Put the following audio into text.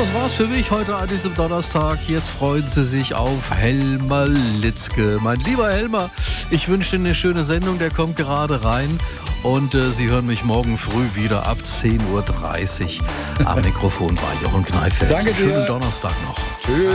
das war's für mich heute an diesem Donnerstag. Jetzt freuen Sie sich auf Helmer Litzke. Mein lieber Helmer, ich wünsche Ihnen eine schöne Sendung, der kommt gerade rein. Und Sie hören mich morgen früh wieder ab 10.30 Uhr am Mikrofon bei Jochen Kneifeld. Danke dir. Schönen Donnerstag noch. Tschüss.